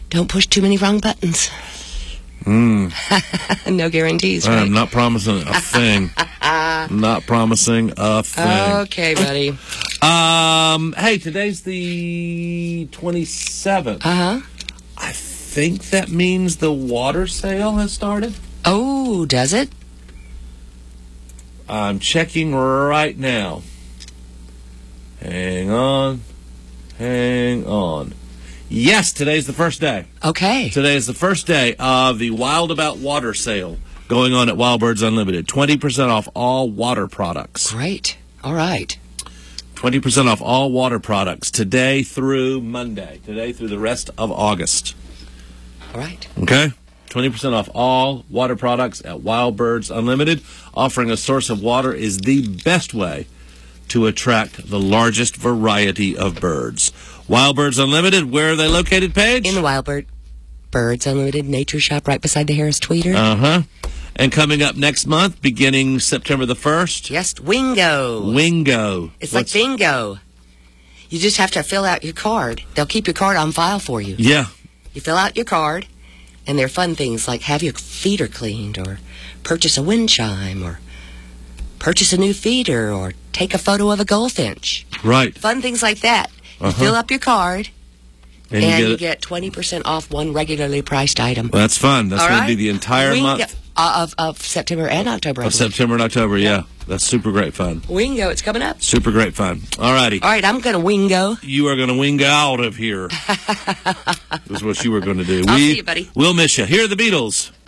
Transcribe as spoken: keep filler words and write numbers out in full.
don't push too many wrong buttons. Mm. No guarantees, right? I'm not promising a thing. Not promising a thing. Okay, buddy. Um, hey, today's the twenty-seventh. Uh-huh. I think that means the water sale has started. Oh, does it? I'm checking right now. Hang on. Hang on. Yes, today's the first day. Okay. Today is the first day of the Wild About Water sale going on at Wild Birds Unlimited. twenty percent off all water products. Great. All right. twenty percent off all water products today through Monday. Today through the rest of August. All right. Okay? twenty percent off all water products at Wild Birds Unlimited. Offering a source of water is the best way to attract the largest variety of birds. Wild Birds Unlimited, where are they located, Paige? In the Wild Bird Birds Unlimited Nature Shop right beside the Harris Tweeter. Uh-huh. And coming up next month, beginning September the first. Yes, Wingo. Wingo. It's What's... like bingo. You just have to fill out your card. They'll keep your card on file for you. Yeah. You fill out your card, and they're fun things like have your feeder cleaned, or purchase a wind chime, or purchase a new feeder, or take a photo of a goldfinch. Right. Fun things like that. You Uh-huh. fill up your card, and, and you, get, you get twenty percent off one regularly priced item. well, that's fun. That's All going right? to be the entire Wingo, month. Uh, of, of September and October. I Of believe. September and October, yeah. That's super great fun. Wingo, it's coming up. Super great fun. All righty. All right, I'm going to wingo. You are going to wing out of here. That's what you were going to do. I'll we, see you, buddy. We'll miss you. Here are the Beatles.